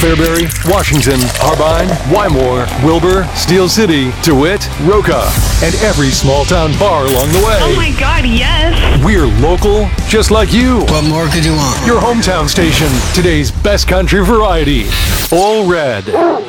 Fairbury, Washington, Harbine, Wymore, Wilbur, Steel City, DeWitt, Roca, and every small town bar along the way. Oh my God, yes. We're local, just like you. What more could you want? Your hometown station, today's best country variety. All Red.